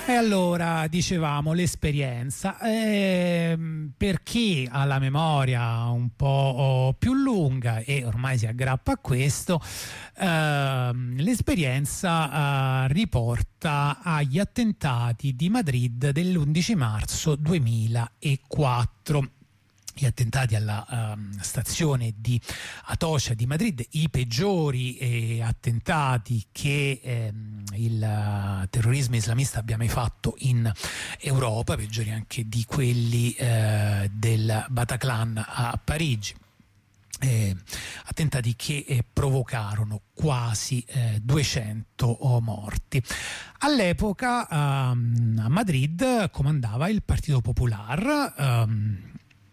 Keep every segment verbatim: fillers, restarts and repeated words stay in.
E allora, dicevamo, l'esperienza. Eh, per chi ha la memoria un po' più lunga e ormai si aggrappa a questo, eh, l'esperienza eh, riporta agli attentati di Madrid dell'undici marzo duemilaquattro. Gli attentati alla um, stazione di Atocha di Madrid, i peggiori eh, attentati che ehm, il uh, terrorismo islamista abbia mai fatto in Europa, peggiori anche di quelli eh, del Bataclan a Parigi. Eh, attentati che eh, provocarono quasi eh, duecento morti. All'epoca um, a Madrid comandava il Partito Popular, um,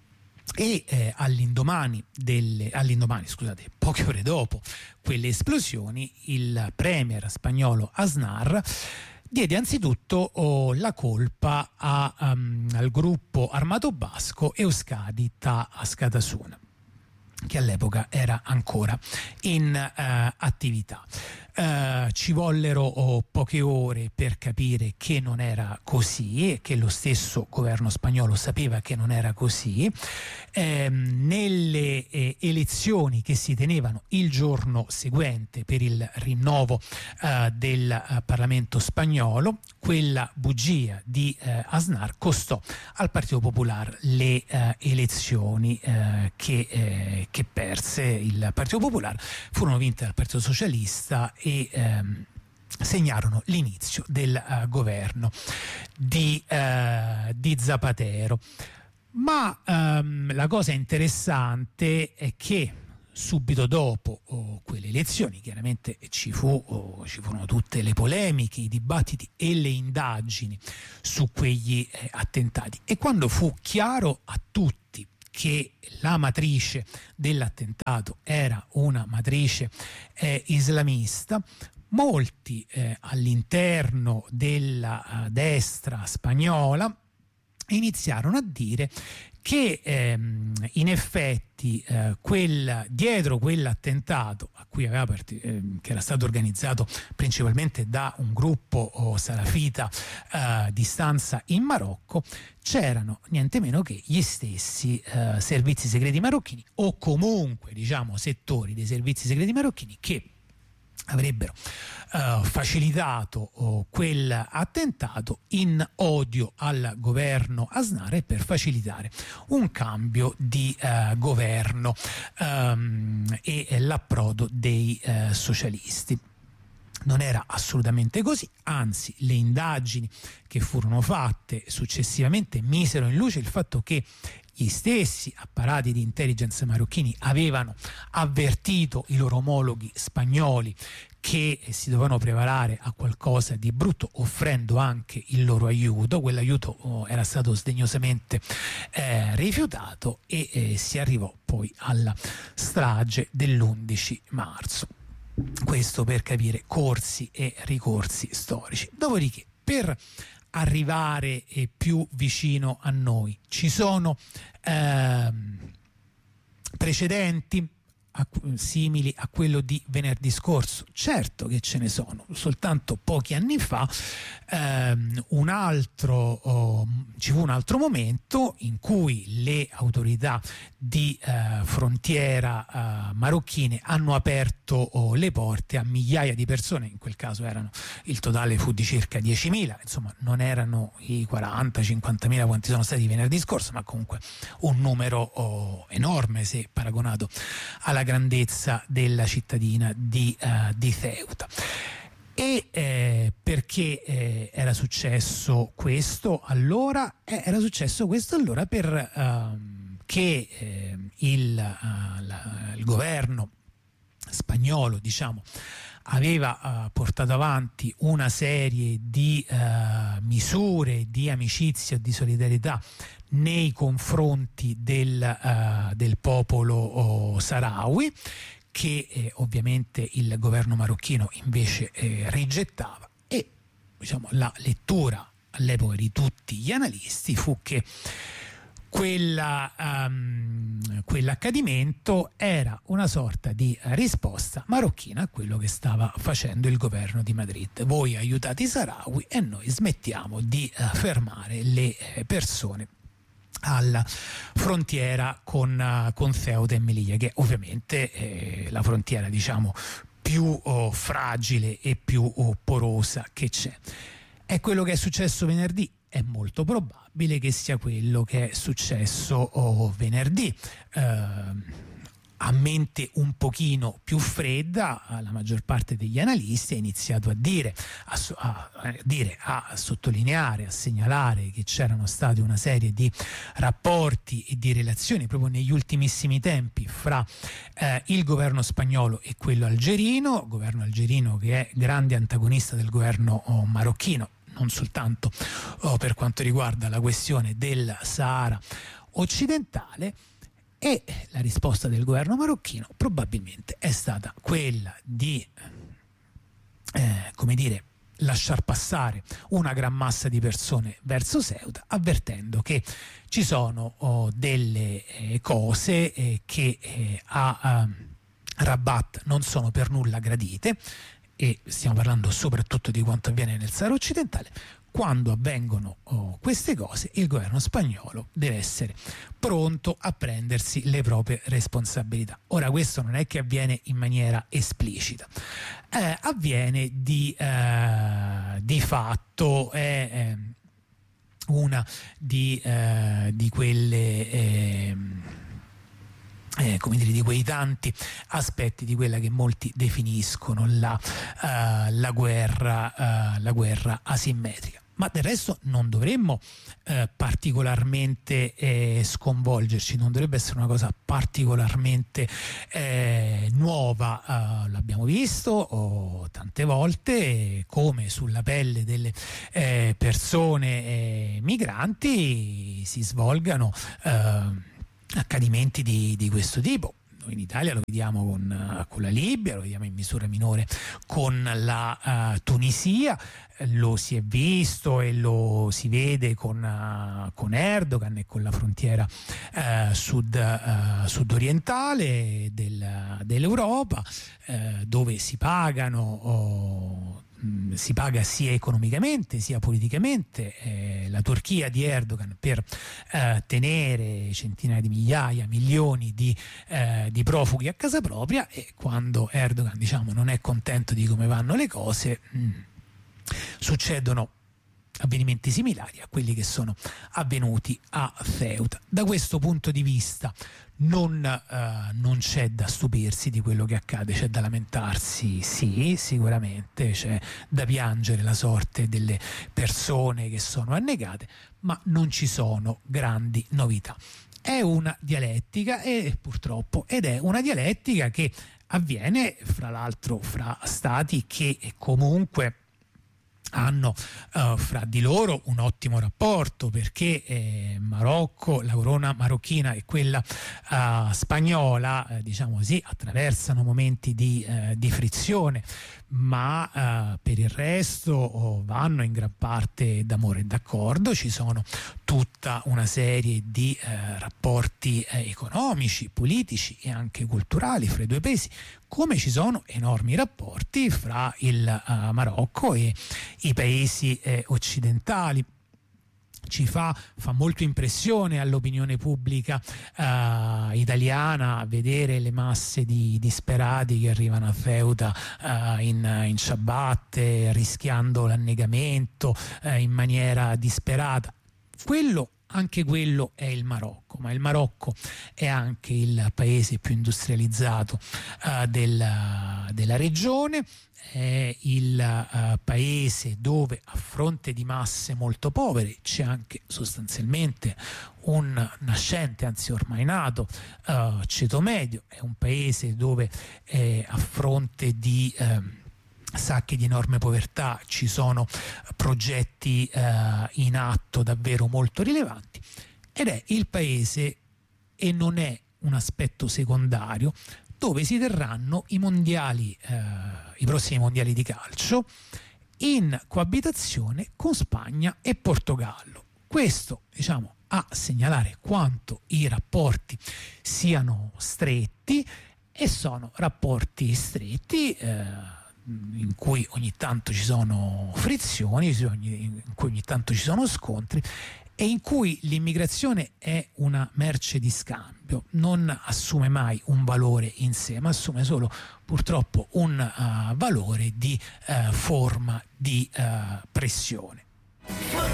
e eh, all'indomani, delle, all'indomani scusate, poche ore dopo quelle esplosioni, il premier spagnolo Aznar diede anzitutto oh, la colpa a, um, al gruppo armato basco Euskadi Ta Askatasuna, che all'epoca era ancora in uh, attività. Uh, ci vollero oh, poche ore per capire che non era così e che lo stesso governo spagnolo sapeva che non era così. Eh, nelle eh, elezioni che si tenevano il giorno seguente per il rinnovo uh, del uh, Parlamento spagnolo, quella bugia di uh, Aznar costò al Partito Popolare le uh, elezioni uh, che, eh, che perse il Partito Popolare. Furono vinte dal Partito Socialista e ehm, segnarono l'inizio del uh, governo di, uh, di Zapatero. Ma um, la cosa interessante è che subito dopo oh, quelle elezioni chiaramente ci, fu, oh, ci furono tutte le polemiche, i dibattiti e le indagini su quegli eh, attentati, e quando fu chiaro a tutti che la matrice dell'attentato era una matrice eh, islamista, molti eh, all'interno della uh, destra spagnola iniziarono a dire che ehm, in effetti eh, quel, dietro quell'attentato a cui aveva part- eh, che era stato organizzato principalmente da un gruppo oh, salafita eh, di stanza in Marocco, c'erano niente meno che gli stessi eh, servizi segreti marocchini, o comunque diciamo settori dei servizi segreti marocchini, che avrebbero uh, facilitato uh, quell'attentato in odio al governo Aznar e per facilitare un cambio di uh, governo um, e l'approdo dei uh, socialisti. Non era assolutamente così, anzi le indagini che furono fatte successivamente misero in luce il fatto che gli stessi apparati di intelligence marocchini avevano avvertito i loro omologhi spagnoli che si dovevano preparare a qualcosa di brutto, offrendo anche il loro aiuto. Quell'aiuto oh, era stato sdegnosamente eh, rifiutato e eh, si arrivò poi alla strage dell'undici marzo. Questo per capire corsi e ricorsi storici. Dopodiché, per arrivare eh, più vicino a noi, ci sono ehm, precedenti a, simili a quello di venerdì scorso? Certo che ce ne sono. Soltanto pochi anni fa ehm, un altro oh, ci fu un altro momento in cui le autorità di eh, frontiera eh, marocchine hanno aperto oh, le porte a migliaia di persone. In quel caso erano, il totale fu di circa diecimila, insomma non erano i quaranta cinquantamila quanti sono stati venerdì scorso, ma comunque un numero oh, enorme se paragonato alla grandezza della cittadina di, uh, di Ceuta. E eh, perché eh, era successo questo allora? Eh, era successo questo allora per uh, che eh, il, uh, la, il governo spagnolo, diciamo, aveva uh, portato avanti una serie di uh, misure di amicizia e di solidarietà nei confronti del, uh, del popolo oh, saharawi, che eh, ovviamente il governo marocchino invece eh, rigettava, e diciamo la lettura all'epoca di tutti gli analisti fu che quella, um, quell'accadimento era una sorta di risposta marocchina a quello che stava facendo il governo di Madrid. Voi aiutate i Saharawi e noi smettiamo di uh, fermare le uh, persone alla frontiera con, uh, con Ceuta e Melilla, che ovviamente è la frontiera, diciamo, più oh, fragile e più oh, porosa che c'è. È quello che è successo venerdì. È molto probabile che sia quello che è successo oh, venerdì. Eh, a mente un pochino più fredda, la maggior parte degli analisti ha iniziato a dire, a, a, a, dire, a sottolineare, a segnalare che c'erano state una serie di rapporti e di relazioni proprio negli ultimissimi tempi fra eh, il governo spagnolo e quello algerino, governo algerino che è grande antagonista del governo oh, marocchino, non soltanto oh, per quanto riguarda la questione del Sahara occidentale. E la risposta del governo marocchino probabilmente è stata quella di eh, come dire, lasciar passare una gran massa di persone verso Ceuta, avvertendo che ci sono oh, delle eh, cose eh, che eh, a eh, Rabat non sono per nulla gradite, e stiamo parlando soprattutto di quanto avviene nel Sahara occidentale. Quando avvengono oh, queste cose, il governo spagnolo deve essere pronto a prendersi le proprie responsabilità. Ora, questo non è che avviene in maniera esplicita, eh, avviene di, eh, di fatto, è eh, una di, eh, di quelle... Eh, Eh, come dire, di quei tanti aspetti di quella che molti definiscono la, uh, la guerra uh, la guerra asimmetrica. Ma del resto non dovremmo eh, particolarmente eh, sconvolgerci, non dovrebbe essere una cosa particolarmente eh, nuova. Uh, l'abbiamo visto oh, tante volte eh, come sulla pelle delle eh, persone eh, migranti si svolgano eh, accadimenti di, di questo tipo. Noi in Italia lo vediamo con, con la Libia, lo vediamo in misura minore con la uh, Tunisia, lo si è visto e lo si vede con, uh, con Erdogan e con la frontiera uh, sud, uh, sudorientale del, dell'Europa, uh, dove si pagano oh, si paga sia economicamente sia politicamente eh, la Turchia di Erdogan per eh, tenere centinaia di migliaia, milioni di, eh, di profughi a casa propria, e quando Erdogan, diciamo, non è contento di come vanno le cose, mh, succedono avvenimenti similari a quelli che sono avvenuti a Ceuta. Da questo punto di vista non, uh, non c'è da stupirsi di quello che accade, c'è da lamentarsi, sì, sicuramente, c'è da piangere la sorte delle persone che sono annegate, ma non ci sono grandi novità. È una dialettica, e purtroppo, ed è una dialettica che avviene fra l'altro fra stati che comunque hanno uh, fra di loro un ottimo rapporto, perché eh, Marocco, la corona marocchina e quella uh, spagnola, eh, diciamo così, attraversano momenti di, eh, di frizione, ma uh, per il resto oh, vanno in gran parte d'amore e d'accordo. Ci sono tutta una serie di eh, rapporti eh, economici, politici e anche culturali fra i due paesi, come ci sono enormi rapporti fra il uh, Marocco e i paesi eh, occidentali. Ci fa, fa molto impressione all'opinione pubblica uh, italiana vedere le masse di disperati che arrivano a Ceuta uh, in, in ciabatte, rischiando l'annegamento uh, in maniera disperata. Quello, anche quello è il Marocco, ma il Marocco è anche il paese più industrializzato uh, della, della regione, è il uh, paese dove, a fronte di masse molto povere, c'è anche sostanzialmente un nascente, anzi ormai nato, uh, ceto medio. È un paese dove eh, a fronte di eh, sacche di enorme povertà ci sono progetti eh, in atto davvero molto rilevanti, ed è il paese, e non è un aspetto secondario, dove si terranno i mondiali, eh, i prossimi mondiali di calcio, in coabitazione con Spagna e Portogallo. Questo, diciamo, a segnalare quanto i rapporti siano stretti, e sono rapporti stretti eh, in cui ogni tanto ci sono frizioni, in cui ogni tanto ci sono scontri, e in cui l'immigrazione è una merce di scambio, non assume mai un valore in sé, ma assume solo purtroppo un uh, valore di uh, forma di uh, pressione.